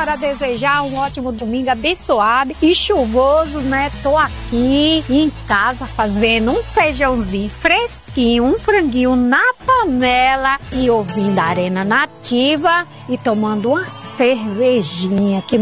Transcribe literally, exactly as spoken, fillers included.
para desejar um ótimo domingo abençoado e chuvoso, né? Tô aqui em casa fazendo um feijãozinho fresquinho, um franguinho na panela e ouvindo a Arena Nativa e tomando uma cervejinha que